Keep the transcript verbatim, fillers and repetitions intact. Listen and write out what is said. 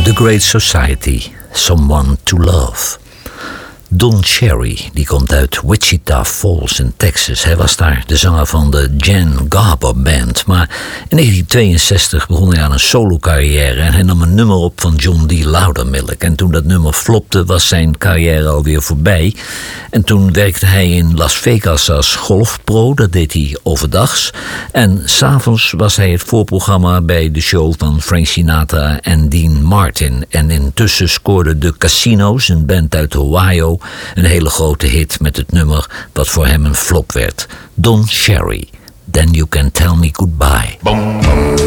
The Great Society, Someone to Love. Don Cherry, die komt uit Wichita Falls in Texas. Hij was daar de zanger van de Jan Garber Band. Maar in negentien tweeënzestig begon hij aan een solo-carrière en hij nam een nummer op van John D. Loudermilk. En toen dat nummer flopte, was zijn carrière alweer voorbij. En toen werkte hij in Las Vegas als golfpro, dat deed hij overdags. En s'avonds was hij het voorprogramma bij de show van Frank Sinatra en Dean Martin. En intussen scoorden de Casinos, een band uit Ohio, een hele grote hit met het nummer wat voor hem een flop werd. Don Cherry, Then You Can Tell Me Goodbye. Boom, boom.